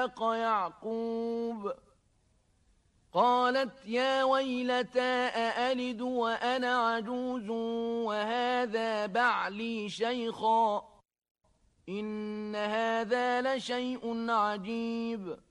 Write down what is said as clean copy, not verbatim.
يعقوب قالت يا ويلتى أألد وأنا عجوز وهذا بعلي شيخا إن هذا لشيء عجيب